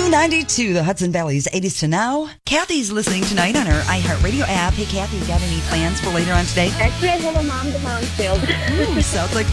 K92, the Hudson Valley's 80s to now. Kathy's listening tonight on her iHeartRadio app. Hey, Kathy, you got any plans for later on today? Actually, I have a mom-to-mom sale. Ooh, sounds like